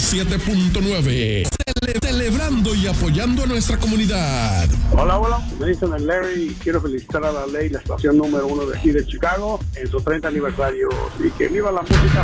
107.9. Celebrando y apoyando a nuestra comunidad. Hola, me dicen el Larry y quiero felicitar a la ley, la estación número 1 de aquí de Chicago, en su 30 aniversario. Y que viva la música.